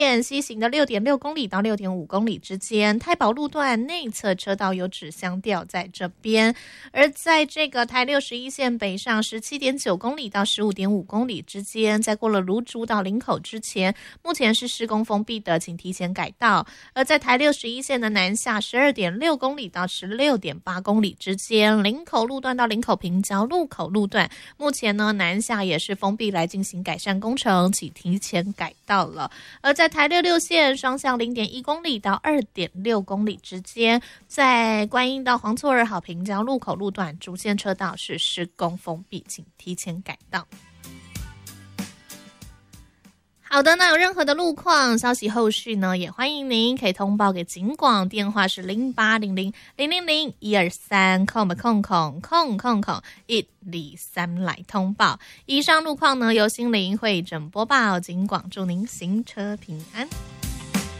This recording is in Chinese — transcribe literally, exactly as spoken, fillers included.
西行的 六点六公里到 六点五公里之间，太保路段内侧车道有纸箱吊在这边。而在这个台六十一线北上 十七点九公里到 十五点五公里之间，在过了芦竹到林口之前，目前是施工封闭的，请提前改道。而在台六十一线的南下 十二点六公里到 十六点八公里之间，林口路段到林口平交路口路段，目前呢南下也是封闭来进行改善工程，请提前改道了。而在台六六线双向 零点一公里到 二点六公里之间，在观音到黄厝二号平交路口路段主线车道是施工封闭，请提前改道。好的，那有任何的路况消息后续呢，也欢迎您可以通报给警广，电话是零八零零零零零一二三空空空空空空一二三来通报。以上路况呢由心灵会诊播报，警广祝您行车平安。